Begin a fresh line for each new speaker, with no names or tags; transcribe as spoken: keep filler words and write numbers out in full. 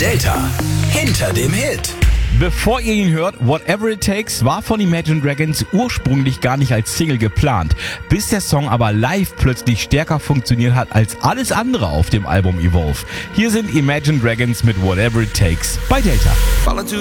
Delta hinter dem Hit.
Bevor ihr ihn hört, Whatever It Takes war von Imagine Dragons ursprünglich gar nicht als Single geplant, bis der Song aber live plötzlich stärker funktioniert hat als alles andere auf dem Album Evolve. Hier sind Imagine Dragons mit Whatever It Takes bei Delta.